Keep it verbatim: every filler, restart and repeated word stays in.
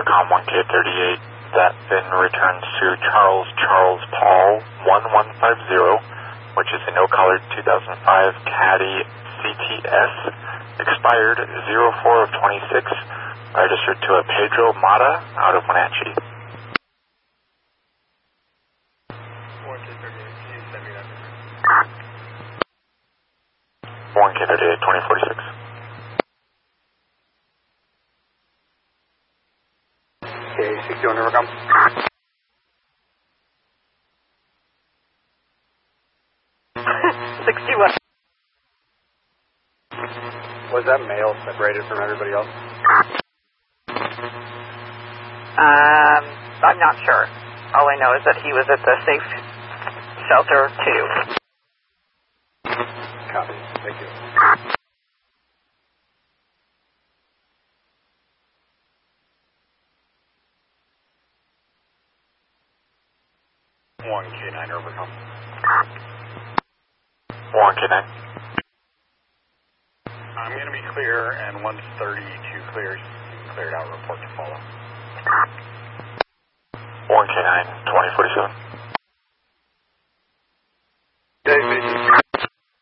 Overcom one K thirty-eight, that then returns to Charles Charles Paul one one five zero, which is a no-colored two thousand five Caddy C T S, expired zero four of twenty-six, registered to a Pedro Mata out of Wenatchee. one K thirty-eight, can you send me that number? one K thirty-eight, twenty forty-six. Okay, sixty-one Overcom. sixty-one. Was that male separated from everybody else? Um, I'm not sure. All I know is that he was at the safe shelter two. Copy. Thank you. one K nine Overcom. one K nine. I'm going to be clear, and one thirty-two clears. Cleared out, report to follow. one K nine, twenty forty-seven.